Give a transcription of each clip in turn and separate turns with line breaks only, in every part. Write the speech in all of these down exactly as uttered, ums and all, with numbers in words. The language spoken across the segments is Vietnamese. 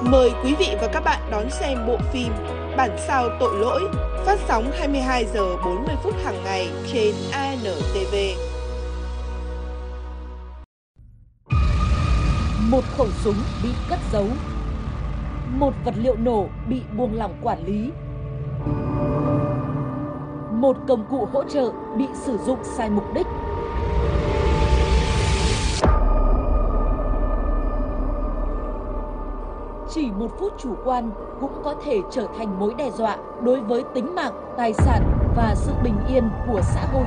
Mời quý vị và các bạn đón xem bộ phim Bản sao tội lỗi, phát sóng hai mươi hai giờ bốn mươi phút hàng ngày trên a en tê vê.
Một khẩu súng bị cất giấu. Một vật liệu nổ bị buông lỏng quản lý. Một công cụ hỗ trợ bị sử dụng sai mục đích. Chỉ một phút chủ quan cũng có thể trở thành mối đe dọa đối với tính mạng, tài sản và sự bình yên của xã hội.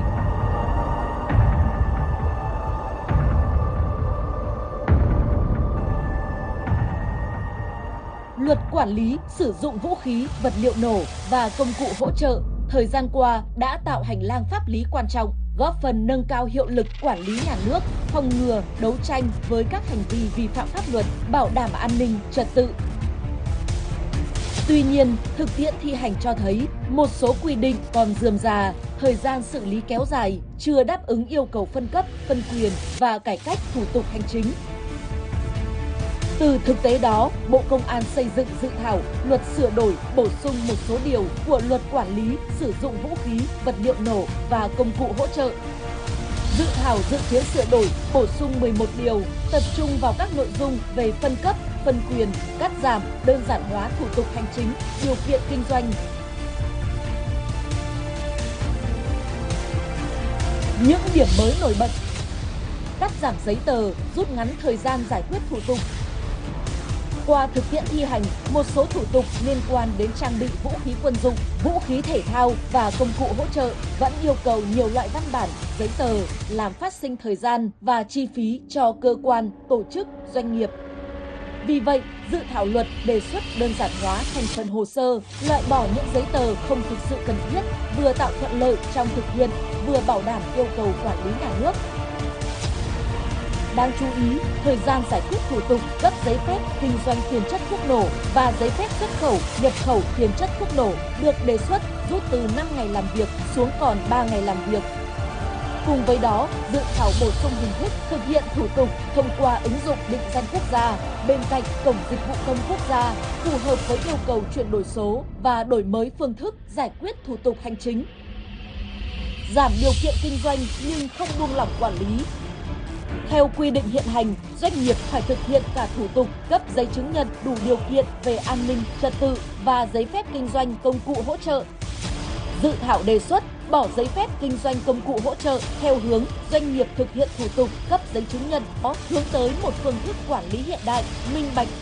Luật quản lý sử dụng vũ khí, vật liệu nổ và công cụ hỗ trợ thời gian qua đã tạo hành lang pháp lý quan trọng, góp phần nâng cao hiệu lực quản lý nhà nước, phòng ngừa, đấu tranh với các hành vi vi phạm pháp luật, bảo đảm an ninh, trật tự. Tuy nhiên, thực tiễn thi hành cho thấy một số quy định còn rườm rà, thời gian xử lý kéo dài, chưa đáp ứng yêu cầu phân cấp, phân quyền và cải cách thủ tục hành chính. Từ thực tế đó, Bộ Công an xây dựng dự thảo luật sửa đổi, bổ sung một số điều của luật quản lý sử dụng vũ khí, vật liệu nổ và công cụ hỗ trợ. Dự thảo dự kiến sửa đổi, bổ sung mười một điều, tập trung vào các nội dung về phân cấp, phân quyền, cắt giảm, đơn giản hóa thủ tục hành chính, điều kiện kinh doanh. Những điểm mới nổi bật: cắt giảm giấy tờ, rút ngắn thời gian giải quyết thủ tục. Qua thực tiễn thi hành, một số thủ tục liên quan đến trang bị vũ khí quân dụng, vũ khí thể thao và công cụ hỗ trợ vẫn yêu cầu nhiều loại văn bản, giấy tờ, làm phát sinh thời gian và chi phí cho cơ quan, tổ chức, doanh nghiệp. Vì vậy, dự thảo luật đề xuất đơn giản hóa thành phần hồ sơ, loại bỏ những giấy tờ không thực sự cần thiết, vừa tạo thuận lợi trong thực hiện, vừa bảo đảm yêu cầu quản lý nhà nước. Đáng chú ý, thời gian giải quyết thủ tục cấp giấy phép kinh doanh tiền chất thuốc nổ và giấy phép xuất khẩu, nhập khẩu tiền chất thuốc nổ được đề xuất rút từ năm ngày làm việc xuống còn ba ngày làm việc. Cùng với đó, dự thảo bổ sung hình thức thực hiện thủ tục thông qua ứng dụng định danh quốc gia bên cạnh cổng dịch vụ công quốc gia, phù hợp với yêu cầu chuyển đổi số và đổi mới phương thức giải quyết thủ tục hành chính. Giảm điều kiện kinh doanh nhưng không buông lỏng quản lý. Theo quy định hiện hành, doanh nghiệp phải thực hiện cả thủ tục cấp giấy chứng nhận đủ điều kiện về an ninh, trật tự và giấy phép kinh doanh công cụ hỗ trợ. Dự thảo đề xuất bỏ giấy phép kinh doanh công cụ hỗ trợ theo hướng doanh nghiệp thực hiện thủ tục cấp giấy chứng nhận có hướng tới một phương thức quản lý hiện đại, minh bạch,